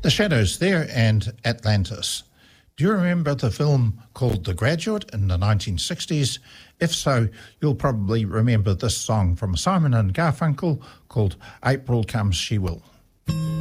The Shadows there and Atlantis. Do you remember the film called The Graduate in the 1960s? If so, you'll probably remember this song from Simon and Garfunkel called April Comes She Will.